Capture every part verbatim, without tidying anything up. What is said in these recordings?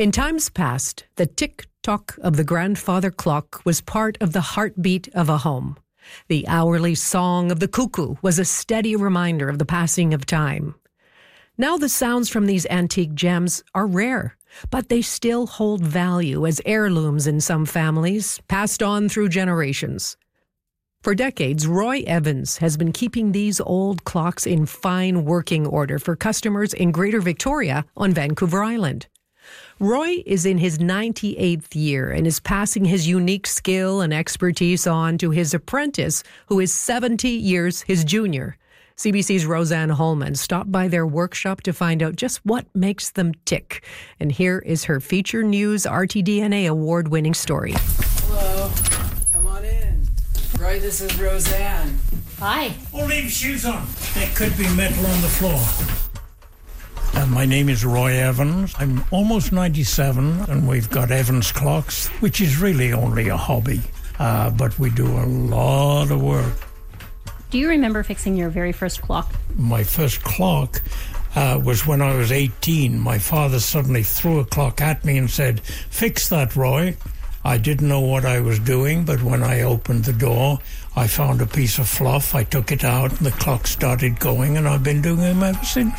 In times past, the tick-tock of the grandfather clock was part of the heartbeat of a home. The hourly song of the cuckoo was a steady reminder of the passing of time. Now the sounds from these antique gems are rare, but they still hold value as heirlooms in some families, passed on through generations. For decades, Roy Evans has been keeping these old clocks in fine working order for customers in Greater Victoria on Vancouver Island. Roy is in his ninety-eighth year and is passing his unique skill and expertise on to his apprentice, who is seventy years his junior. C B C's Roseanne Holman stopped by their workshop to find out just what makes them tick. And here is her Feature News R T D N A award-winning story. Hello. Come on in. Roy, this is Roseanne. Hi. Oh, leave shoes on. There could be metal on the floor. Uh, my name is Roy Evans. I'm almost ninety-seven, and we've got Evans clocks, which is really only a hobby. Uh, but we do a lot of work. Do you remember fixing your very first clock? My first clock uh, was when I was eighteen. My father suddenly threw a clock at me and said, "Fix that, Roy." I didn't know what I was doing, but when I opened the door, I found a piece of fluff. I took it out, and the clock started going, and I've been doing them ever since.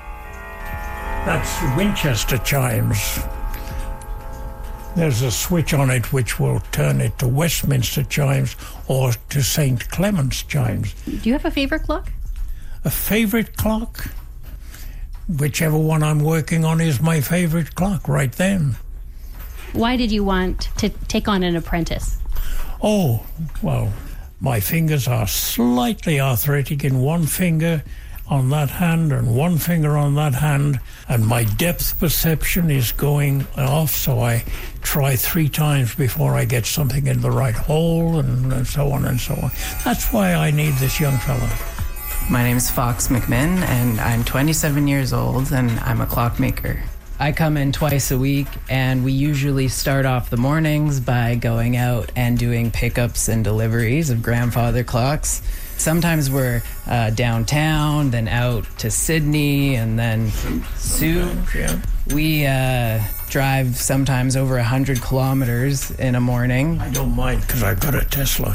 That's Winchester chimes. There's a switch on it which will turn it to Westminster chimes or to Saint Clement's chimes. Do you have a favorite clock? A favorite clock? Whichever one I'm working on is my favorite clock right then. Why did you want to take on an apprentice? Oh, well, my fingers are slightly arthritic in one finger on that hand and one finger on that hand, and my depth perception is going off, so I try three times before I get something in the right hole, and, and so on and so on. That's why I need this young fella. My name is Fox McMinn, and I'm twenty-seven years old, and I'm a clockmaker. I come in twice a week, and we usually start off the mornings by going out and doing pickups and deliveries of grandfather clocks. Sometimes we're uh, downtown, then out to Sydney, and then soon we uh, drive sometimes over one hundred kilometers in a morning. I don't mind because I've got a Tesla.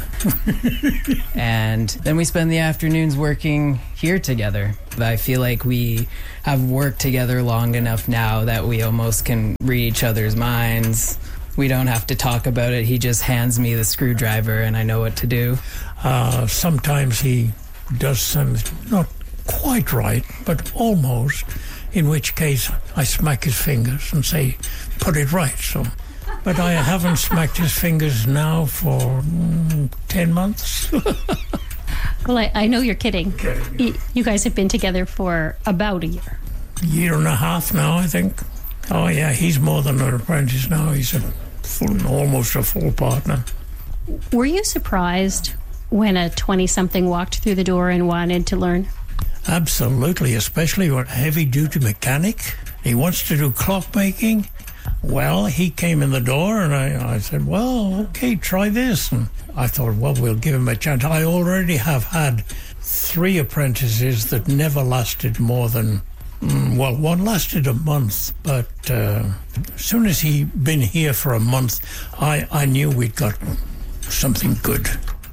And then we spend the afternoons working here together. I feel like we have worked together long enough now that we almost can read each other's minds. We don't have to talk about it. He just hands me the screwdriver and I know what to do. Uh, sometimes he does something not quite right, but almost, in which case I smack his fingers and say, put it right. So, but I haven't smacked his fingers now for mm, ten months. Well, I, I know you're kidding. kidding. Y- you guys have been together for about a year. Year and a half now, I think. Oh, yeah, he's more than an apprentice now. He's a full, almost a full partner. Were you surprised when a twenty-something walked through the door and wanted to learn? Absolutely, especially a heavy-duty mechanic. He wants to do clockmaking. Well, he came in the door and I, I said, well, okay, try this. And I thought, well, we'll give him a chance. I already have had three apprentices that never lasted more than, mm, well, one lasted a month. But uh, as soon as he'd been here for a month, I, I knew we'd got something good.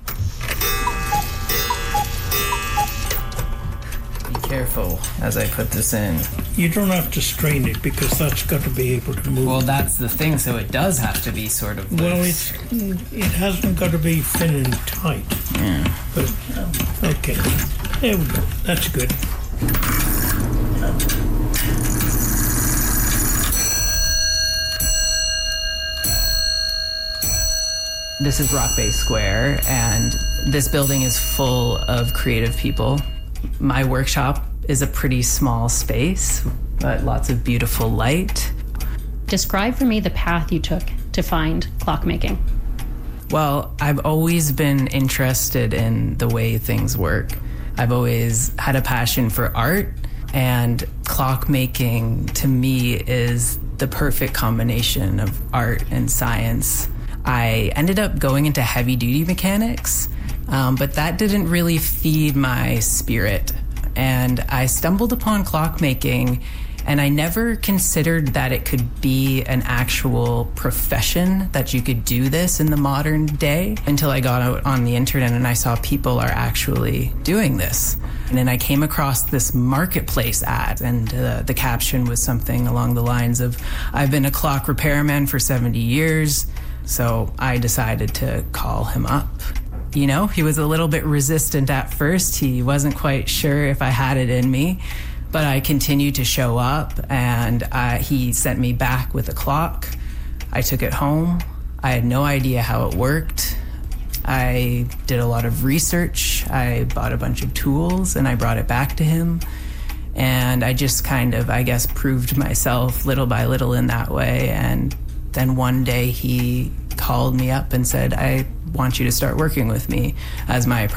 Careful as I put this in. You don't have to strain it because that's got to be able to move. Well, that's the thing, so it does have to be sort of loose. Well, it's, it hasn't got to be thin and tight. Yeah. But, um, okay. There we go. That's good. This is Rock Bay Square, and this building is full of creative people. My workshop is a pretty small space, but lots of beautiful light. Describe for me the path you took to find clockmaking. Well, I've always been interested in the way things work. I've always had a passion for art, and clockmaking to me is the perfect combination of art and science. I ended up going into heavy-duty mechanics, Um, but that didn't really feed my spirit. And I stumbled upon clockmaking, And I never considered that it could be an actual profession, that you could do this in the modern day, until I got out on the internet and I saw people are actually doing this. And then I came across this marketplace ad, and uh, the caption was something along the lines of, "I've been a clock repairman for seventy years, so I decided to call him up." You know, he was a little bit resistant at first. He wasn't quite sure if I had it in me. But I continued to show up, and uh, he sent me back with a clock. I took it home. I had no idea how it worked. I did a lot of research. I bought a bunch of tools, and I brought it back to him. And I just kind of, I guess, proved myself little by little in that way. And then one day he called me up and said, "I want you to start working with me as my apprentice."